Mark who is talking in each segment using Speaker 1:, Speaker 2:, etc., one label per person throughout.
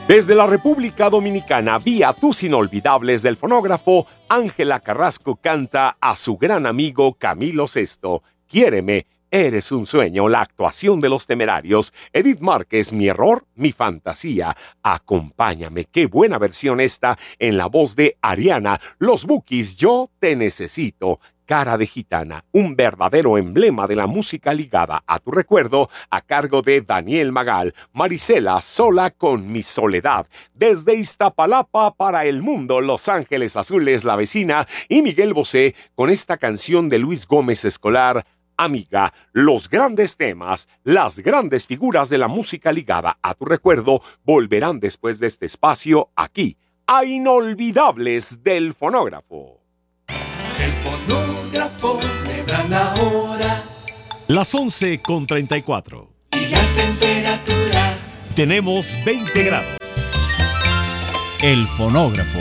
Speaker 1: Desde la República Dominicana, vía Tus Inolvidables del fonógrafo, Ángela Carrasco canta a su gran amigo Camilo Sesto, Quiéreme, eres un sueño, la actuación de Los Temerarios, Edith Márquez, Mi error, mi fantasía, Acompáñame, qué buena versión esta en la voz de Ariana, Los Bukis, Yo te necesito, Cara de Gitana, un verdadero emblema de la música ligada a tu recuerdo, a cargo de Daniel Magal, Marisela, Sola con mi soledad, desde Iztapalapa para el mundo, Los Ángeles Azules, La Vecina, y Miguel Bosé con esta canción de Luis Gómez Escolar, Amiga. Los grandes temas, las grandes figuras de la música ligada a tu recuerdo volverán después de este espacio aquí, a Inolvidables del Fonógrafo.
Speaker 2: El fonógrafo me da la hora.
Speaker 3: Las 11:34.
Speaker 2: Y la temperatura.
Speaker 3: Tenemos 20 grados.
Speaker 4: El fonógrafo.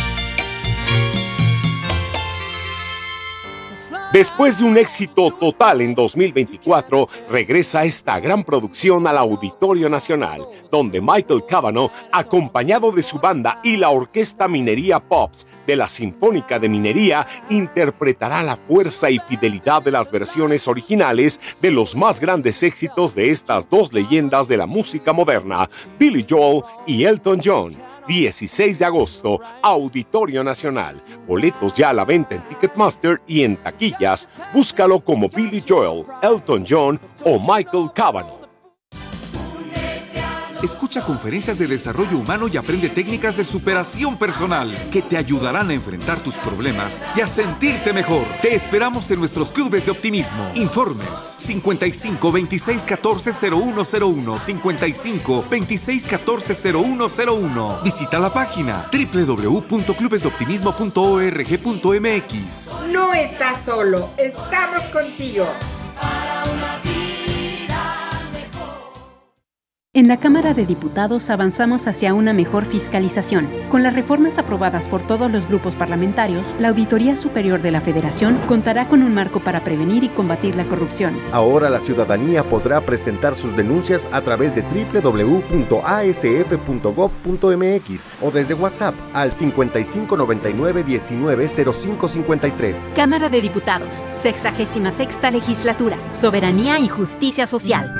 Speaker 1: Después de un éxito total en 2024, regresa esta gran producción al Auditorio Nacional, donde Michael Cavanaugh, acompañado de su banda y la Orquesta Minería Pops de la Sinfónica de Minería, interpretará la fuerza y fidelidad de las versiones originales de los más grandes éxitos de estas dos leyendas de la música moderna, Billy Joel y Elton John. 16 de agosto, Auditorio Nacional. Boletos ya a la venta en Ticketmaster y en taquillas. Búscalo como Billy Joel, Elton John o Michael Cavanaugh.
Speaker 5: Escucha conferencias de desarrollo humano y aprende técnicas de superación personal que te ayudarán a enfrentar tus problemas y a sentirte mejor. Te esperamos en nuestros clubes de optimismo. Informes 55 26 14 0101 55 26 14 0101. Visita la página www.clubesdeoptimismo.org.mx.
Speaker 6: No estás solo, estamos contigo.
Speaker 7: En la Cámara de Diputados avanzamos hacia una mejor fiscalización. Con las reformas aprobadas por todos los grupos parlamentarios, la Auditoría Superior de la Federación contará con un marco para prevenir y combatir la corrupción.
Speaker 8: Ahora la ciudadanía podrá presentar sus denuncias a través de www.asf.gov.mx o desde WhatsApp al 5599 19 0553.
Speaker 7: Cámara de Diputados, 66ª Legislatura, Soberanía y Justicia Social.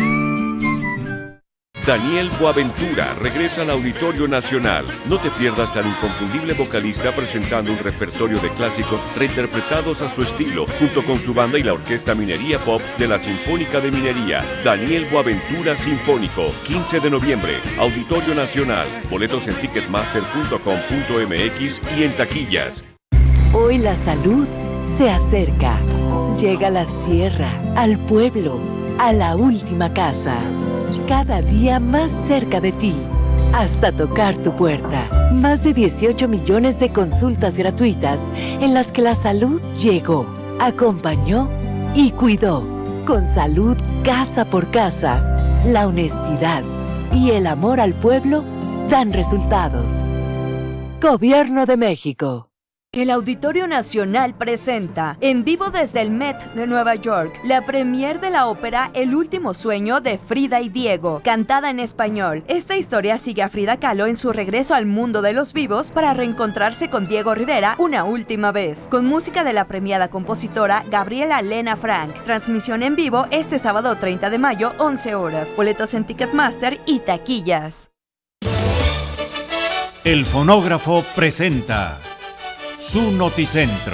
Speaker 9: Daniel Boaventura regresa al Auditorio Nacional. No te pierdas al inconfundible vocalista presentando un repertorio de clásicos reinterpretados a su estilo, junto con su banda y la Orquesta Minería Pops de la Sinfónica de Minería. Daniel Boaventura Sinfónico, 15 de noviembre, Auditorio Nacional. Boletos en ticketmaster.com.mx y en taquillas.
Speaker 10: Hoy la salud se acerca. Llega a la sierra, al pueblo, a la última casa. Cada día más cerca de ti, hasta tocar tu puerta. Más de 18 millones de consultas gratuitas en las que la salud llegó, acompañó y cuidó. Con salud casa por casa, la honestidad y el amor al pueblo dan resultados. Gobierno de México.
Speaker 11: El Auditorio Nacional presenta, en vivo desde el Met de Nueva York, la premier de la ópera El último sueño de Frida y Diego, cantada en español. Esta historia sigue a Frida Kahlo en su regreso al mundo de los vivos para reencontrarse con Diego Rivera una última vez, con música de la premiada compositora Gabriela Lena Frank. Transmisión en vivo este sábado 30 de mayo, 11 horas. Boletos en Ticketmaster y taquillas.
Speaker 4: El fonógrafo presenta su noticentro.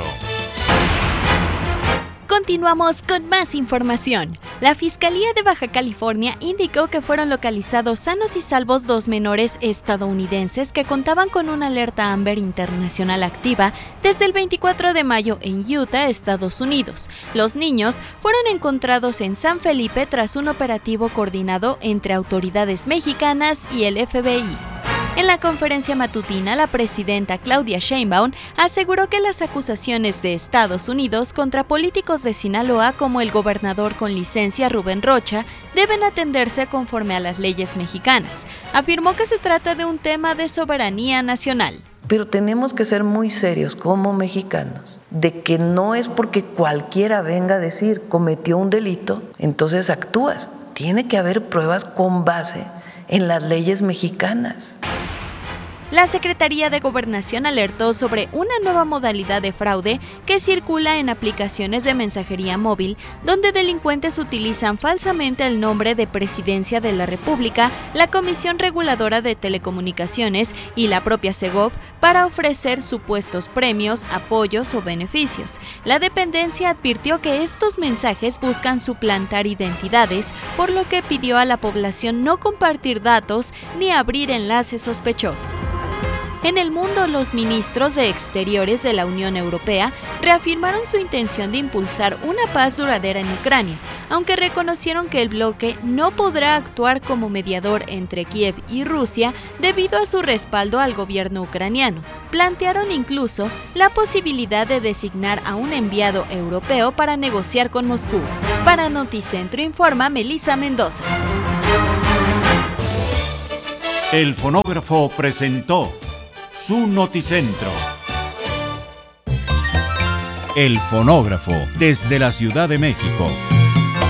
Speaker 12: Continuamos con más información. La Fiscalía de Baja California indicó que fueron localizados sanos y salvos 2 menores estadounidenses que contaban con una alerta Amber internacional activa desde el 24 de mayo en Utah, Estados Unidos. Los niños fueron encontrados en San Felipe tras un operativo coordinado entre autoridades mexicanas y el FBI. En la conferencia matutina, la presidenta Claudia Sheinbaum aseguró que las acusaciones de Estados Unidos contra políticos de Sinaloa como el gobernador con licencia Rubén Rocha deben atenderse conforme a las leyes mexicanas. Afirmó que se trata de un tema de soberanía nacional.
Speaker 13: Pero tenemos que ser muy serios como mexicanos, de que no es porque cualquiera venga a decir cometió un delito, entonces actúas. Tiene que haber pruebas con base en las leyes mexicanas.
Speaker 12: La Secretaría de Gobernación alertó sobre una nueva modalidad de fraude que circula en aplicaciones de mensajería móvil, donde delincuentes utilizan falsamente el nombre de Presidencia de la República, la Comisión Reguladora de Telecomunicaciones y la propia Segov para ofrecer supuestos premios, apoyos o beneficios. La dependencia advirtió que estos mensajes buscan suplantar identidades, por lo que pidió a la población no compartir datos ni abrir enlaces sospechosos. En el mundo, los ministros de Exteriores de la Unión Europea reafirmaron su intención de impulsar una paz duradera en Ucrania, aunque reconocieron que el bloque no podrá actuar como mediador entre Kiev y Rusia debido a su respaldo al gobierno ucraniano. Plantearon incluso la posibilidad de designar a un enviado europeo para negociar con Moscú. Para Noticentro informa Melissa Mendoza.
Speaker 4: El fonógrafo presentó su Noticentro. El fonógrafo desde la Ciudad de México.